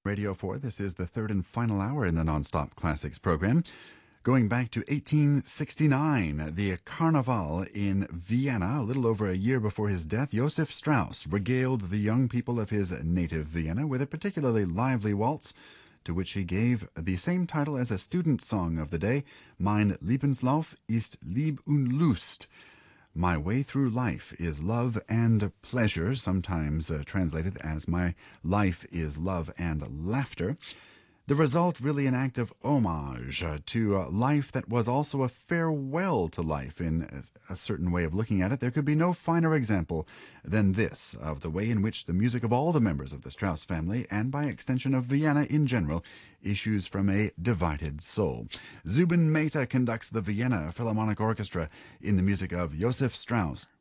Radio 4. This is the third and final hour in the Nonstop Classics program. Going back to 1869, the Carnival in Vienna, a little over a year before his death, Josef Strauss regaled the young people of his native Vienna with a particularly lively waltz, to which he gave the same title as a student song of the day, Mein Lebenslauf ist Lieb und Lust. My way through life is love and pleasure, sometimes translated as my life is love and laughter. The result really an act of homage to life that was also a farewell to life in a certain way of looking at it. There could be no finer example than this of the way in which the music of all the members of the Strauss family, and by extension of Vienna in general, issues from a divided soul. Zubin Mehta conducts the Vienna Philharmonic Orchestra in the music of Josef Strauss.